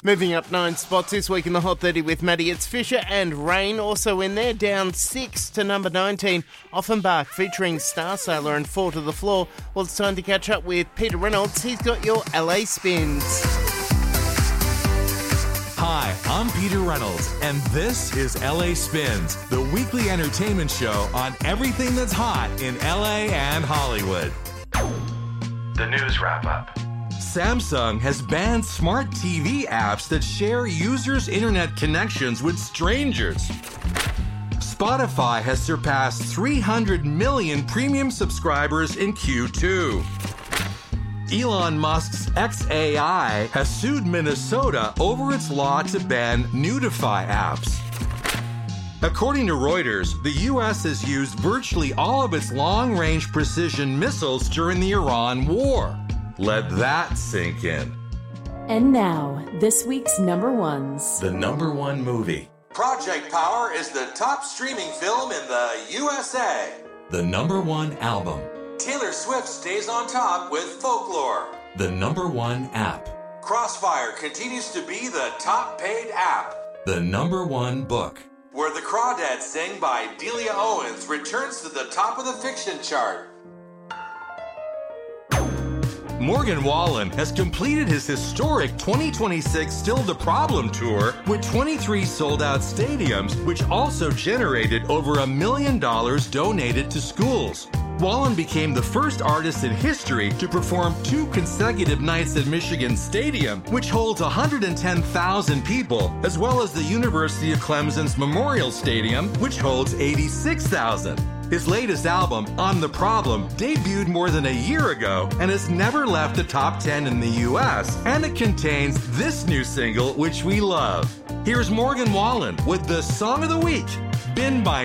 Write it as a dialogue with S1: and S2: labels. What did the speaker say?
S1: Moving up 9 spots this week in the Hot 30 with Maddie, it's Fisher and Rain. Also in there, down 6 to number 19, Offenbach featuring Star Sailor and Fall to the Floor. Well, it's time to catch up with Peter Reynolds. He's got your LA Spins.
S2: Hi, I'm Peter Reynolds, and this is LA Spins, the weekly entertainment show on everything that's hot in LA and Hollywood. The news wrap-up. Samsung has banned smart TV apps that share users' internet connections with strangers. Spotify has surpassed 300 million premium subscribers in Q2. Elon Musk's xAI has sued Minnesota over its law to ban Nudify apps. According to Reuters, the U.S. has used virtually all of its long-range precision missiles during the Iran war. Let that sink in.
S3: And now, this week's number ones.
S2: The number one movie.
S4: Project Power is the top streaming film in the USA.
S2: The number one album.
S4: Taylor Swift stays on top with Folklore.
S2: The number one app.
S4: Crossfire continues to be the top paid app.
S2: The number one book.
S4: Where the Crawdads Sing by Delia Owens returns to the top of the fiction chart.
S2: Morgan Wallen has completed his historic 2026 Still the Problem tour with 23 sold-out stadiums, which also generated over $1 million donated to schools. Wallen became the first artist in history to perform 2 consecutive nights at Michigan Stadium, which holds 110,000 people, as well as the University of Clemson's Memorial Stadium, which holds 86,000. His latest album, On the Problem, debuted more than a year ago and has never left the top 10 in the U.S., and it contains this new single, which we love. Here's Morgan Wallen with the Song of the Week, Been by